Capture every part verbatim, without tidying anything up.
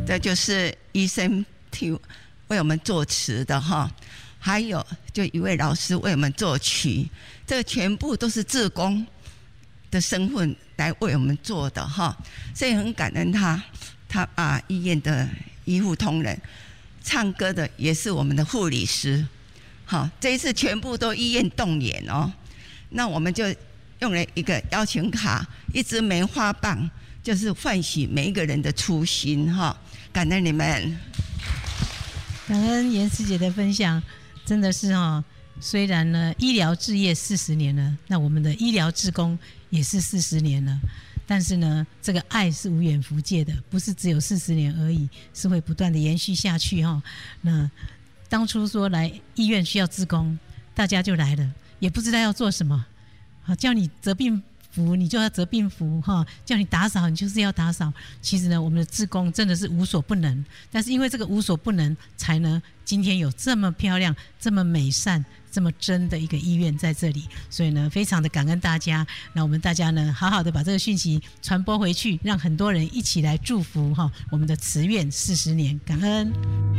这就是医生替为我们作词的哈，还有就一位老师为我们作曲，这全部都是志工的身份来为我们做的哈，所以很感恩他，他啊医院的医护同仁，唱歌的也是我们的护理师，好，这一次全部都医院动员哦，那我们就用了一个邀请卡，一支梅花棒，就是唤醒每一个人的初心哈，感恩你们， 感恩严师姐的分享，真的是哈，虽然呢医疗志业四十年了，那我们的医疗志工也是四十年了，但是呢这个爱是无远弗届的，不是只有四十年而已，是会不断的延续下去哈。那当初说来医院需要志工，大家就来了，也不知道要做什么，好，叫你折病服你就要折病服哈，叫你打扫你就是要打扫。其实呢我们的志工真的是无所不能，但是因为这个无所不能，才能今天有这么漂亮这么美善这么真的一个医院在这里，所以呢非常的感恩大家，那我们大家呢好好的把这个讯息传播回去，让很多人一起来祝福哈我们的慈院四十年，感恩。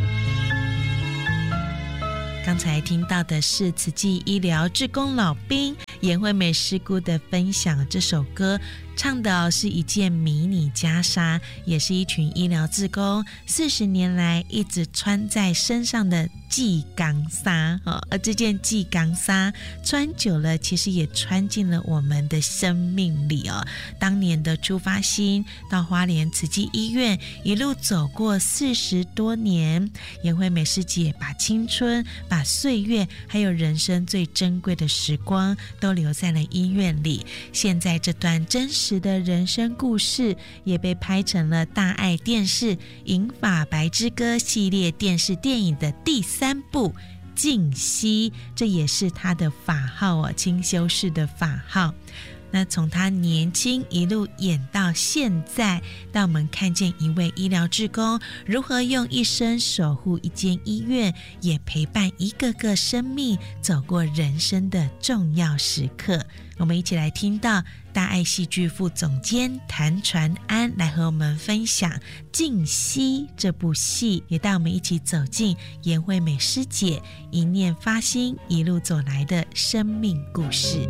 刚才听到的是慈济医疗志工老兵颜惠美师姑的分享，这首歌唱的是一件迷你袈裟，也是一群医疗志工四十年来一直穿在身上的系钢纱，而这件系钢纱穿久了，其实也穿进了我们的生命里哦。当年的出发心，到花莲慈济医院一路走过四十多年，颜惠美师姐把青春、把岁月，还有人生最珍贵的时光，都留在了医院里。现在这段真实的人生故事，也被拍成了大爱电视《银发白之歌》系列电视电影的第三部净溪，这也是他的法号哦，清修士的法号。那从他年轻一路演到现在，当我们看见一位医疗志工如何用一生守护一间医院，也陪伴一个个生命走过人生的重要时刻。我们一起来听到大爱戏剧副总监谭传安来和我们分享《净溪》这部戏，也带我们一起走进颜惠美师姐一念发心一路走来的生命故事。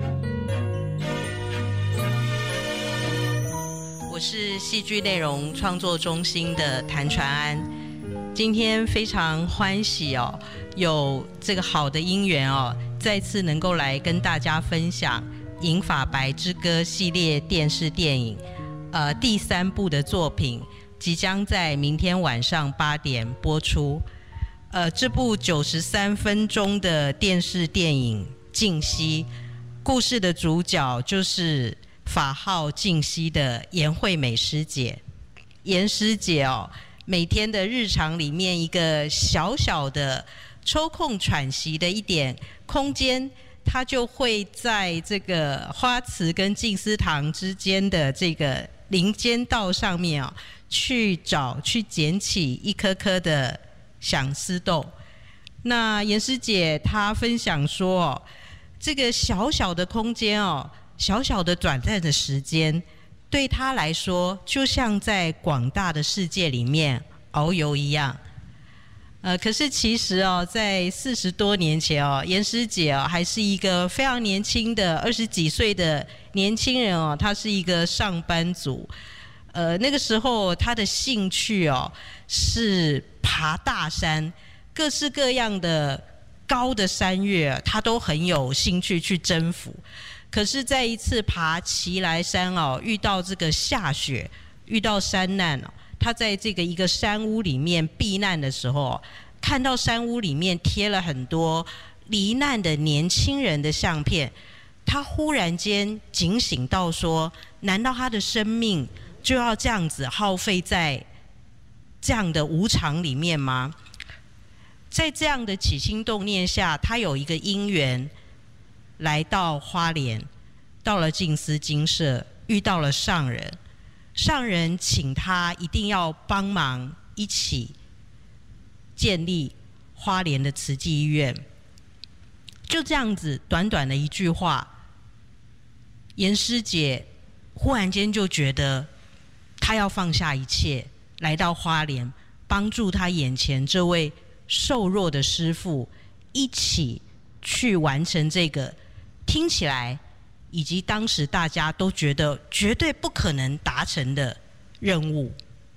我是戏剧内容创作中心的谭传安，今天非常欢喜哦，有这个好的因缘哦，再次能够来跟大家分享《银发白之歌》系列电视电影，呃，第三部的作品即将在明天晚上八点播出。呃，这部九十三分钟的电视电影《净溪》，故事的主角就是法号净溪的颜惠美师姐。颜师姐哦，每天的日常里面一个小小的抽空喘息的一点空间，她就会在这个花慈跟静思堂之间的这个林间道上面哦，去找去捡起一颗颗的响丝豆。那颜师姐她分享说哦，这个小小的空间哦，小小的短暂的时间，对他来说就像在广大的世界里面遨游一样。呃，可是其实哦，在四十多年前哦，颜师姐哦还是一个非常年轻的二十几岁的年轻人哦，她是一个上班族。呃，那个时候她的兴趣哦是爬大山，各式各样的高的山岳，她都很有兴趣去征服。可是在一次爬奇来山哦，遇到这个下雪，遇到山难哦，他在这个一个山屋里面避难的时候，看到山屋里面贴了很多罹难的年轻人的相片，他忽然间警醒到说，难道他的生命就要这样子耗费在这样的无常里面吗？在这样的起心动念下，他有一个因缘来到花莲，到了静思精舍，遇到了上人，上人请他一定要帮忙一起建立花莲的慈济医院。就这样子短短的一句话，颜师姐忽然间就觉得她要放下一切，来到花莲， 帮助他眼前这位瘦弱的师父一起去完成这个听起来以及当时大家都觉得绝对不可能达成的任务。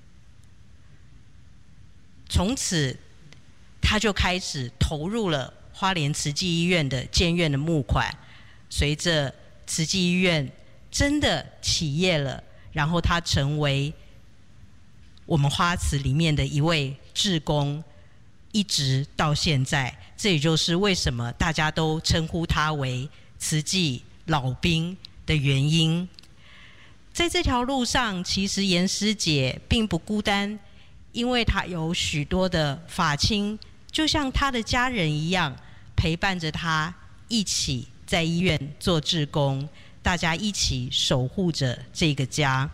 从此他就开始投入了花莲慈济医院的建院的募款，随着慈济医院真的起业了，然后他成为我们花慈里面的一位志工，一直到现在。这也就是为什么大家都称呼他为慈济老兵的原因。在这条路上，其实严师姐并不孤单，因为她有许多的法亲，就像她的家人一样，陪伴着她一起在医院做志工，大家一起守护着这个家。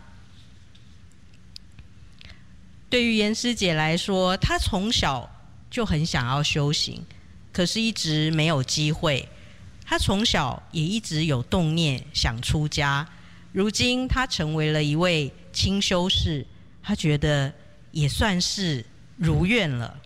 对于严师姐来说，她从小就很想要修行，可是一直没有机会。她从小也一直有动念想出家，如今她成为了一位清修士，她觉得也算是如愿了。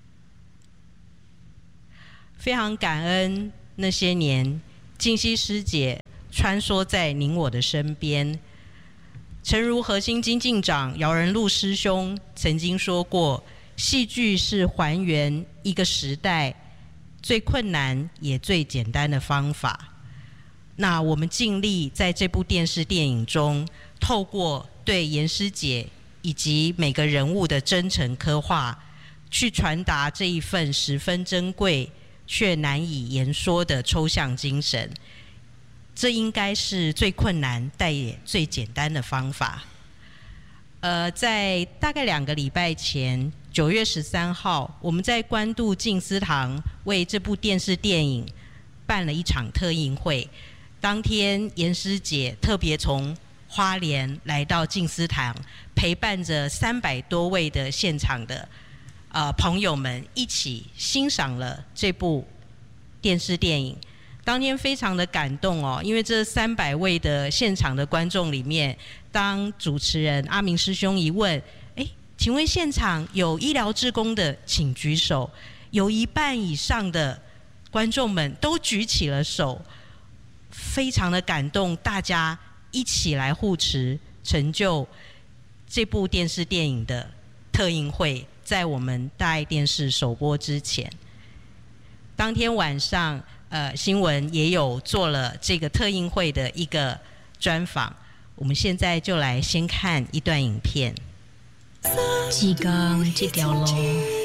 非常感恩那些年静熙师姐穿梭在您我的身边。诚如核心精进长姚仁禄师兄曾经说过，戏剧是还原一个时代最困难也最简单的方法。那我们尽力在这部电视电影中，透过对严师姐以及每个人物的真诚刻画，去传达这一份十分珍贵却难以言说的抽象精神。这应该是最困难但也最简单的方法。呃，在大概两个礼拜前，九月十三号，我们在关渡静思堂为这部电视电影办了一场特映会。当天，严师姐特别从花莲来到静思堂，陪伴着三百多位的现场的呃朋友们一起欣赏了这部电视电影。当天非常的感动哦，因为这三百位的现场的观众里面，当主持人阿明师兄一问，哎，请问现场有医疗志工的请举手，有一半以上的观众们都举起了手，非常的感动，大家一起来护持，成就这部电视电影的特映会，在我们大爱电视首播之前，当天晚上呃，新闻也有做了这个特映会的一个专访，我们现在就来先看一段影片。 志工这条路